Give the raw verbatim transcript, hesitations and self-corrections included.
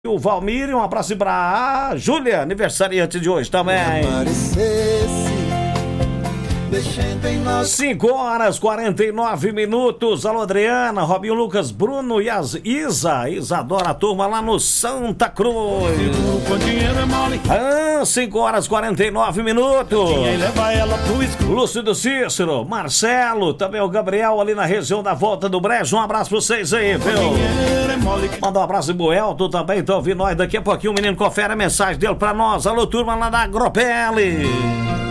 O Valmir, um abraço pra a Júlia, aniversariante de hoje também. cinco horas e quarenta e nove minutos. Alô, Adriana, Robinho, Lucas, Bruno e as Isa. Isadora, a turma lá no Santa Cruz. Ah, cinco horas e quarenta e nove minutos. Lúcio do Cícero, Marcelo, também o Gabriel ali na região da Volta do Brejo. Um abraço pra vocês aí, viu? Manda um abraço pro Elton também, tá ouvindo nós. Daqui a pouquinho o menino confere a mensagem dele pra nós. Alô, turma lá da Agropele.